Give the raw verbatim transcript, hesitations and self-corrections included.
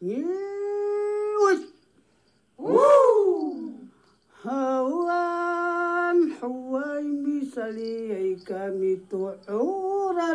Yewit. Woo! Hawan hawai misali ay kami tu'ura